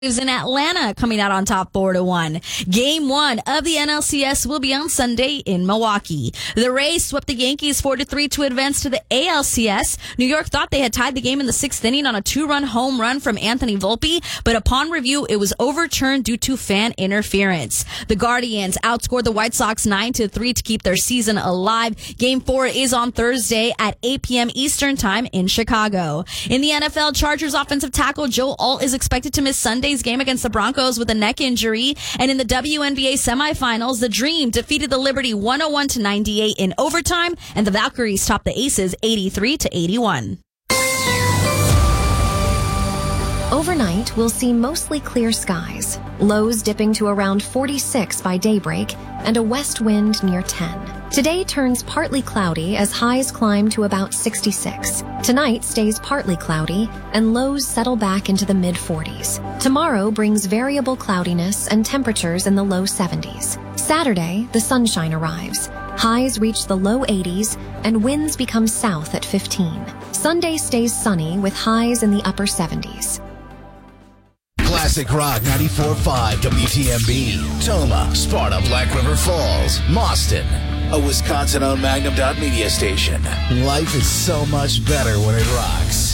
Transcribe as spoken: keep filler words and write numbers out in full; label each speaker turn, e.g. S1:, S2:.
S1: in Atlanta coming out on top four to one. Game one of the N L C S will be on Sunday in Milwaukee. The Rays swept the Yankees four to three to advance to the A L C S. New York thought they had tied the game in the sixth inning on a two-run home run from Anthony Volpe, but upon review, it was overturned due to fan interference. The Guardians outscored the White Sox nine to three to keep their season alive. Game four is on Thursday at eight p.m. Eastern Time in Chicago. In the N F L, Chargers offensive tackle Joe Alt is expected to miss Sunday's game against the Broncos with a neck injury. And in the W N B A semifinals, the Dream defeated the Liberty one oh one to ninety-eight in overtime, and the Valkyries topped the Aces eighty-three to eighty-one.
S2: Overnight, we'll see mostly clear skies, lows dipping to around forty-six by daybreak, and a west wind near ten. Today turns partly cloudy as highs climb to about sixty-six. Tonight stays partly cloudy, and lows settle back into the mid forties. Tomorrow brings variable cloudiness and temperatures in the low seventies. Saturday, the sunshine arrives. Highs reach the low eighties, and winds become south at fifteen. Sunday stays sunny with highs in the upper seventies.
S3: Classic Rock ninety-four point five W T M B. Toma, Sparta, Black River Falls, Mauston. A Wisconsin-owned Magnum Dot Media station. Life is so much better when it rocks.